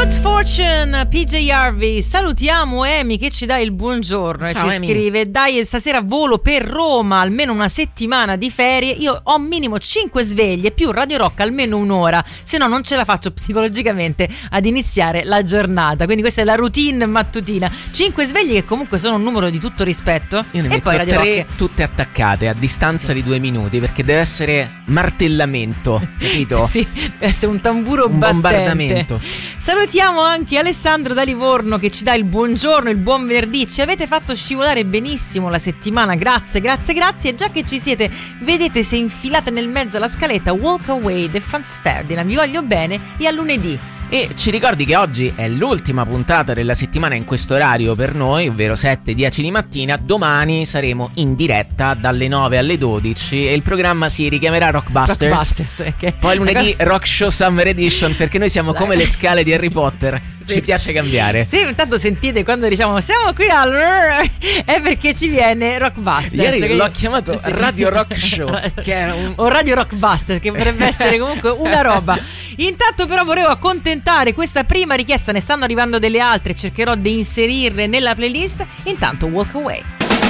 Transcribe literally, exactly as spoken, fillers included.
Good Fortune, P J Harvey. Salutiamo Amy che ci dà il buongiorno. Ciao, e ci Amy. Scrive: dai, stasera volo per Roma, almeno una settimana di ferie. Io ho minimo cinque sveglie più Radio Rock almeno un'ora, se no non ce la faccio psicologicamente ad iniziare la giornata. Quindi questa è la routine mattutina. Cinque sveglie che comunque sono un numero di tutto rispetto. Io ne e metto poi Radio tre Rock tutte attaccate a distanza sì. di due minuti, perché deve essere martellamento, capito? Sì, deve essere un tamburo un battente. bombardamento. Salutiamo anche Alessandro da Livorno che ci dà il buongiorno, il buon venerdì. Ci avete fatto scivolare benissimo la settimana, grazie, grazie, grazie. E già che ci siete, vedete se infilate nel mezzo alla scaletta Walk Away di Franz Ferdinand. Vi voglio bene e a lunedì. E ci ricordi che oggi è l'ultima puntata della settimana in questo orario per noi, ovvero sette dieci di mattina. Domani saremo in diretta dalle nove alle dodici e il programma si richiamerà Rockbusters, Rockbusters okay. Poi lunedì Rock Show Summer Edition, perché noi siamo come le scale di Harry Potter. Sì. Ci piace cambiare. Sì, intanto sentite quando diciamo siamo qui al è perché ci viene Rockbusters. Ieri che l'ho io... chiamato sì. Radio Rock Show che era un... o Radio Rockbusters, che potrebbe essere comunque una roba. Intanto però volevo accontentare questa prima richiesta, ne stanno arrivando delle altre, cercherò di inserirle nella playlist. Intanto Walk Away.